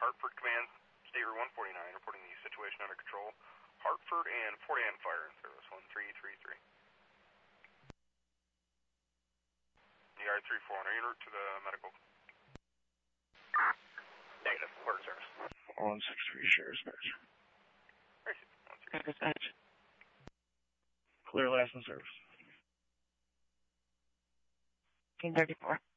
Hartford Command, State Route 149, reporting the situation under control. Hartford and 49 fire in service, 1333. ER 34, are you en route to the medical? Negative, word service. 163, Sheriff's Dispatch. Dispatch. Clear last in service. 1834.